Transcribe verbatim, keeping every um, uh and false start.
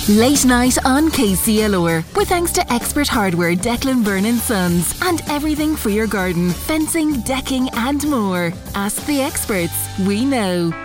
Late night on K C L R, with thanks to Expert Hardware Declan Byrne and Sons, and everything for your garden, fencing, decking and more. Ask the experts, we know.